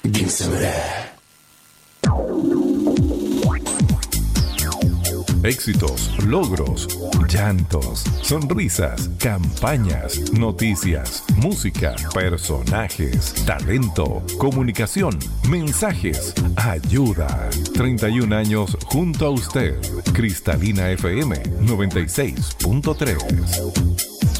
Gimsemre. Éxitos, logros, llantos, sonrisas, campañas, noticias, música, personajes, talento, comunicación, mensajes, ayuda. 31 años junto a usted. Cristalina FM 96.3.